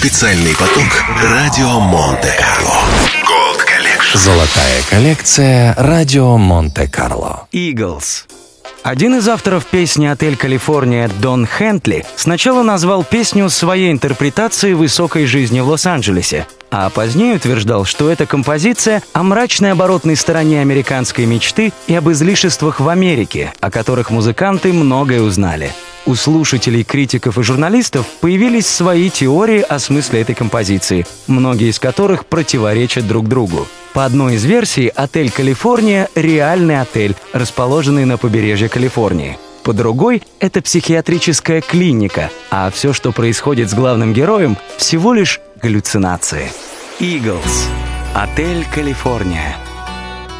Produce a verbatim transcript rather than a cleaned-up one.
Специальный поток «Радио Монте-Карло». Gold Collection. Золотая коллекция «Радио Монте-Карло». Eagles. Один из авторов песни «Отель Калифорния» Дон Хентли сначала назвал песню своей интерпретацией высокой жизни в Лос-Анджелесе, а позднее утверждал, что эта композиция о мрачной оборотной стороне американской мечты и об излишествах в Америке, о которых музыканты многое узнали. У слушателей, критиков и журналистов появились свои теории о смысле этой композиции, многие из которых противоречат друг другу. По одной из версий, отель «Калифорния» — реальный отель, расположенный на побережье Калифорнии. По другой — это психиатрическая клиника, а все, что происходит с главным героем, всего лишь галлюцинации. Eagles. Отель «Калифорния».